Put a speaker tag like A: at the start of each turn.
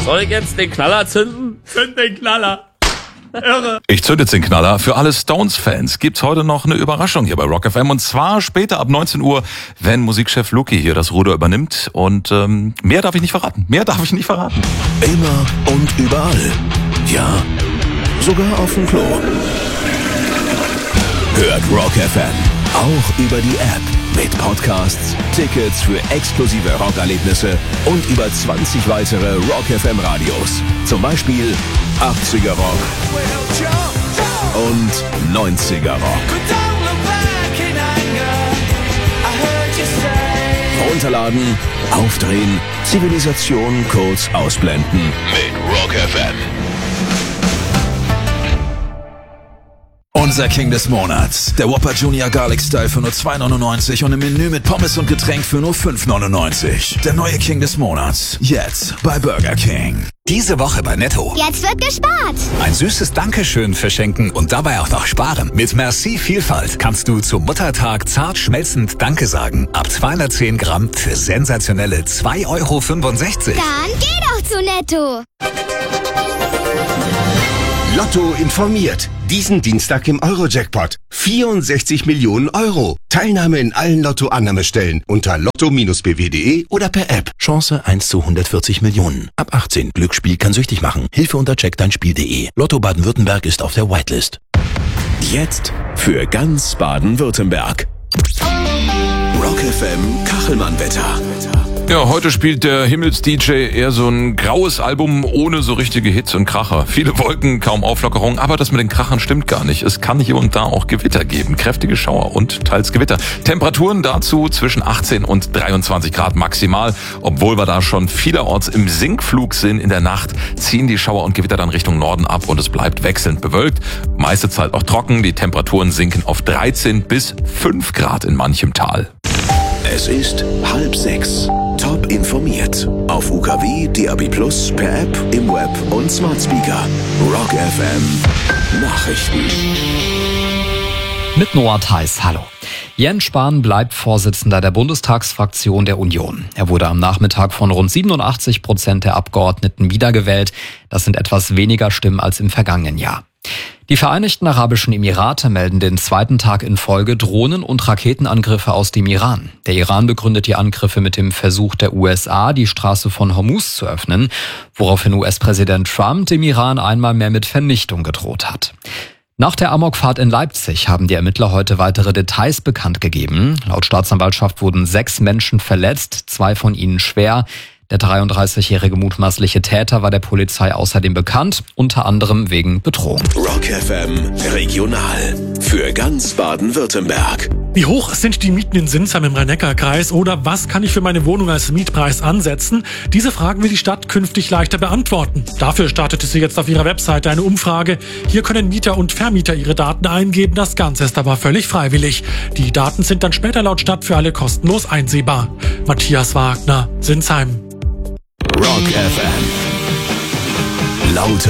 A: Soll ich jetzt den Knaller zünden? Zünd den Knaller. Irre.
B: Ich zünde jetzt den Knaller. Für alle Stones-Fans gibt's heute noch eine Überraschung hier bei Rock FM. Und zwar später ab 19 Uhr, wenn Musikchef Luki hier das Ruder übernimmt. Und mehr darf ich nicht verraten.
C: Immer und überall. Ja, sogar auf dem Klo. Hört Rock FM auch über die App. Mit Podcasts, Tickets für exklusive Rockerlebnisse und über 20 weitere Rock FM Radios. Zum Beispiel 80er Rock und 90er Rock. Runterladen, aufdrehen, Zivilisation kurz ausblenden. Mit Rock FM.
D: Unser King des Monats. Der Whopper Junior Garlic Style für nur 2,99 und ein Menü mit Pommes und Getränk für nur 5,99. Der neue King des Monats. Jetzt bei Burger King.
E: Diese Woche bei Netto.
F: Jetzt wird gespart.
E: Ein süßes Dankeschön verschenken und dabei auch noch sparen. Mit Merci Vielfalt kannst du zum Muttertag zart schmelzend Danke sagen. Ab 210 Gramm für sensationelle 2,65 €.
F: Dann geh doch zu Netto.
G: Lotto informiert. Diesen Dienstag im Euro-Jackpot. 64 Millionen Euro. Teilnahme in allen Lotto-Annahmestellen unter lotto-bw.de oder per App.
C: Chance 1 zu 140 Millionen. Ab 18. Glücksspiel kann süchtig machen. Hilfe unter checkdeinspiel.de. Lotto Baden-Württemberg ist auf der Whitelist.
G: Jetzt für ganz Baden-Württemberg. Rock FM Kachelmann-Wetter.
B: Ja, heute spielt der Himmels-DJ eher so ein graues Album ohne so richtige Hits und Kracher. Viele Wolken, kaum Auflockerung, aber das mit den Krachern stimmt gar nicht. Es kann hier und da auch Gewitter geben, kräftige Schauer und teils Gewitter. Temperaturen dazu zwischen 18 und 23 Grad maximal. Obwohl wir da schon vielerorts im Sinkflug sind in der Nacht, ziehen die Schauer und Gewitter dann Richtung Norden ab und es bleibt wechselnd bewölkt. Meiste Zeit auch trocken, die Temperaturen sinken auf 13 bis 5 Grad in manchem Tal.
G: Es ist 5:30. Top informiert. Auf UKW, DAB+, per App, im Web und Smart Speaker. Rock FM Nachrichten.
H: Mit Noah Theis, hallo. Jens Spahn bleibt Vorsitzender der Bundestagsfraktion der Union. Er wurde am Nachmittag von rund 87% der Abgeordneten wiedergewählt. Das sind etwas weniger Stimmen als im vergangenen Jahr. Die Vereinigten Arabischen Emirate melden den zweiten Tag in Folge Drohnen- und Raketenangriffe aus dem Iran. Der Iran begründet die Angriffe mit dem Versuch der USA, die Straße von Hormuz zu öffnen, woraufhin US-Präsident Trump dem Iran einmal mehr mit Vernichtung gedroht hat. Nach der Amokfahrt in Leipzig haben die Ermittler heute weitere Details bekannt gegeben. Laut Staatsanwaltschaft wurden 6 Menschen verletzt, 2 von ihnen schwer. Der 33-jährige mutmaßliche Täter war der Polizei außerdem bekannt, unter anderem wegen Bedrohung.
G: Rock FM Regional. Für ganz Baden-Württemberg.
I: Wie hoch sind die Mieten in Sinsheim im Rhein-Neckar-Kreis oder was kann ich für meine Wohnung als Mietpreis ansetzen? Diese Fragen will die Stadt künftig leichter beantworten. Dafür startete sie jetzt auf ihrer Webseite eine Umfrage. Hier können Mieter und Vermieter ihre Daten eingeben, das Ganze ist aber völlig freiwillig. Die Daten sind dann später laut Stadt für alle kostenlos einsehbar. Matthias Wagner, Sinsheim.
G: Rock FM. Laute